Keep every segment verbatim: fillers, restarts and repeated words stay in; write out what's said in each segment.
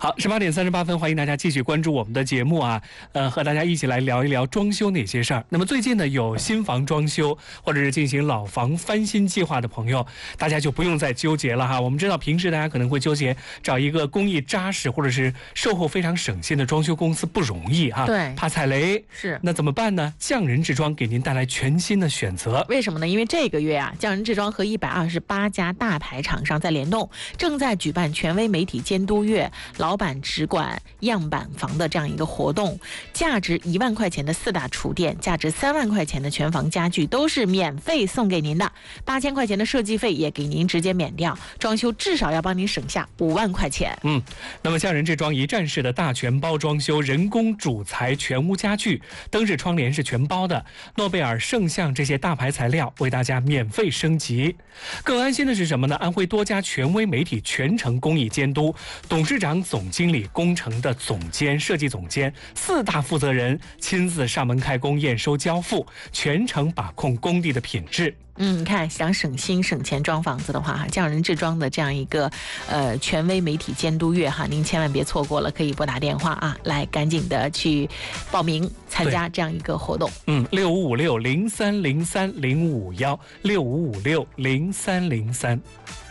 好，十八点三十八分，欢迎大家继续关注我们的节目啊，呃，和大家一起来聊一聊装修哪些事儿。那么最近呢，有新房装修或者是进行老房翻新计划的朋友，大家就不用再纠结了哈。我们知道平时大家可能会纠结找一个工艺扎实或者是售后非常省心的装修公司不容易哈， 对， 怕踩雷。 是， 那怎么办呢？匠人制装给您带来全新的选择。 为什么呢？因为这个月啊，匠人制装和一百二十八家大牌厂商在联动，正在举办权威媒体监督月，老板只管样板房的这样一个活动，价值一万块钱的四大厨电，价值三万块钱的全房家具都是免费送给您的，八千块钱的设计费也给您直接免掉，装修至少要帮您省下五万块钱。 嗯，那么匠人制装一站式的大全包装修，人工主材全屋家具，灯饰窗帘是全包的，诺贝尔、圣象这些大牌材料为大家免费升级。更安心的是什么呢？安徽多家权威媒体全程工艺监督，董事长、总经理、工程的总监、设计总监四大负责人亲自上门开工、验收、交付，全程把控工地的品质。 嗯，你看，想省心省钱装房子的话，哈，匠人制装的这样一个呃权威媒体监督月哈，您千万别错过了，可以拨打电话啊，来赶紧的去报名参加这样一个活动。 嗯，六五五六零三零三零五幺六五五六零三零三。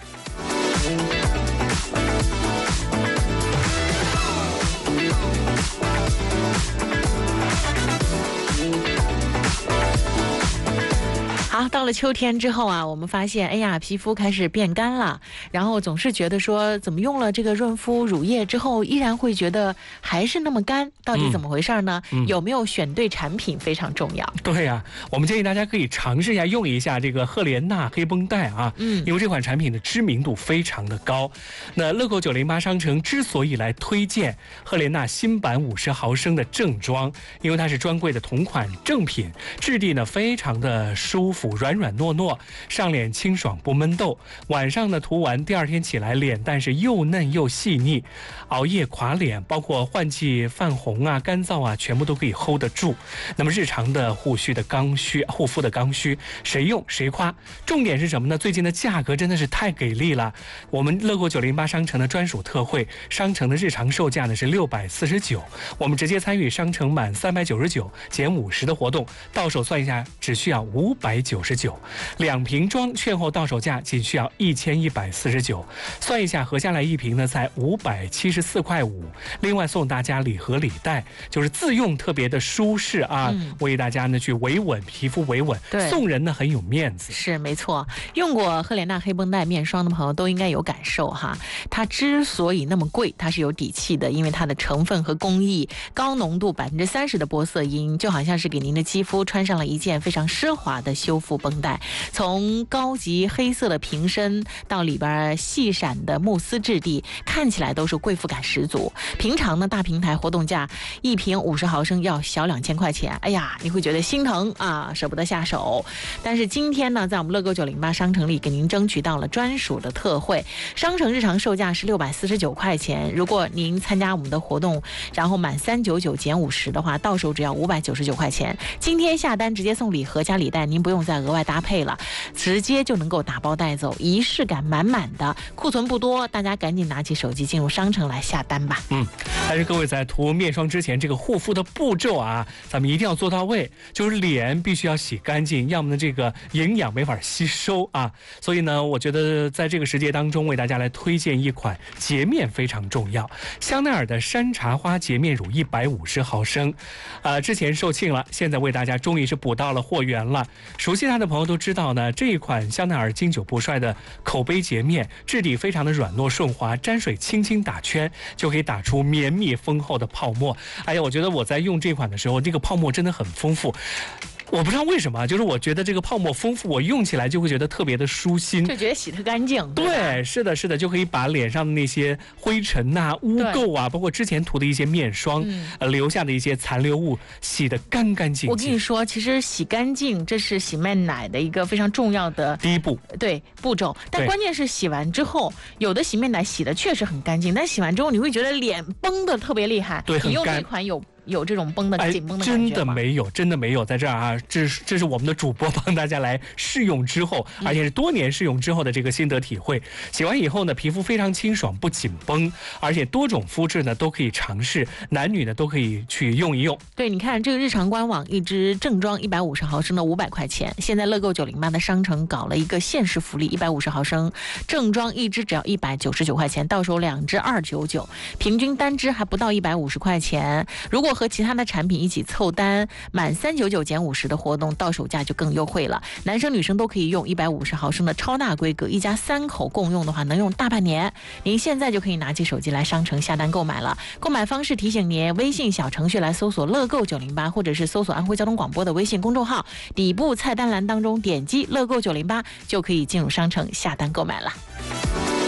好，到了秋天之后啊，我们发现，哎呀，皮肤开始变干了，然后总是觉得说，怎么用了这个润肤乳液之后，依然会觉得还是那么干，到底怎么回事呢？嗯嗯、有没有选对产品非常重要。 对呀、啊，我们建议大家可以尝试一下用一下这个赫莲娜黑绷带啊，嗯，因为这款产品的知名度非常的高。那乐购九零八商城之所以来推荐赫莲娜新版五十毫升的正装，因为它是专柜的同款正品，质地呢非常的舒服。软软糯糯，上脸清爽不闷痘，晚上呢涂完第二天起来脸蛋是又嫩又细腻，熬夜垮脸包括换季泛红啊干燥啊全部都可以 hold 得住。那么日常的护须的刚需护肤的刚需谁用谁夸。重点是什么呢？最近的价格真的是太给力了，我们乐购九零八商城的专属特惠，商城的日常售价呢是六百四十九，我们直接参与商城满三百九十九减五十的活动，到手算一下只需要五百九十九，两瓶装券后到手价仅需要一千一百四十九，算一下合下来一瓶呢才五百七十四块五。另外送大家礼盒礼袋，就是自用特别的舒适啊，嗯、为大家呢去维稳皮肤维稳， 对， 送人呢很有面子。 是没错，用过赫莲娜黑绷带面霜的朋友都应该有感受哈。它之所以那么贵，它是有底气的，因为它的成分和工艺高浓度百分之三十的玻色因，就好像是给您的肌肤穿上了一件非常奢华的修复绷带，从高级黑色的瓶身到里边细闪的慕斯质地，看起来都是贵妇感十足。平常呢，大平台活动价一瓶五十毫升要小两千块钱，哎呀，你会觉得心疼啊，舍不得下手。但是今天呢，在我们乐购九零八商城里给您争取到了专属的特惠，商城日常售价是六百四十九块钱，如果您参加我们的活动，然后满三九九减五十的话，到手只要五百九十九块钱。今天下单直接送礼盒加礼袋，您不用再额外搭配了，直接就能够打包带走，仪式感满满的。库存不多，大家赶紧拿起手机进入商城来下单吧。 嗯，但是各位在涂面霜之前，这个护肤的步骤啊，咱们一定要做到位，就是脸必须要洗干净，要么呢这个营养没法吸收啊。所以呢，我觉得在这个时节当中，为大家来推荐一款洁面非常重要，香奈儿的山茶花洁面乳一百五十毫升，呃，之前售罄了，现在为大家终于是补到了货源了。熟悉它的朋友都知道呢，这一款香奈儿经久不衰的口碑洁面，质地非常的软糯顺滑，沾水轻轻打圈就可以打出绵密丰厚的泡沫。哎呀，我觉得我在用这款的时候，这个泡沫真的很丰富。我不知道为什么，就是我觉得这个泡沫丰富，我用起来就会觉得特别的舒心， 就觉得洗特干净。 对，是的，是的，就可以把脸上的那些灰尘呐、污垢啊，包括之前涂的一些面霜，嗯、呃留下的一些残留物，洗得干干净净。 我跟你说，其实洗干净这是洗面奶的一个非常重要的第一步， 对步骤。但关键是洗完之后，有的洗面奶洗的确实很干净，但洗完之后你会觉得脸崩的特别厉害。 对，很干。 你用这款有有这种绷的紧绷的感觉吗？ 真的没有，真的没有，在这儿啊，这是这是我们的主播帮大家来试用之后，而且是多年试用之后的这个心得体会。洗完以后呢，皮肤非常清爽，不紧绷，而且多种肤质呢都可以尝试，男女呢都可以去用一用。 对，你看这个日常官网一支正装一百五十毫升的五百块钱，现在乐购九零八的商城搞了一个限时福利，一百五十毫升正装一支只要一百九十九块钱，到手两支二九九，平均单支还不到一百五十块钱。如果和其他的产品一起凑单，满三九九减五十的活动，到手价就更优惠了。男生女生都可以用一百五十毫升的超大规格，一家三口共用的话，能用大半年。您现在就可以拿起手机来商城下单购买了。购买方式提醒您，微信小程序来搜索乐购九零八，或者是搜索安徽交通广播的微信公众号，底部菜单栏当中点击乐购九零八就可以进入商城下单购买了。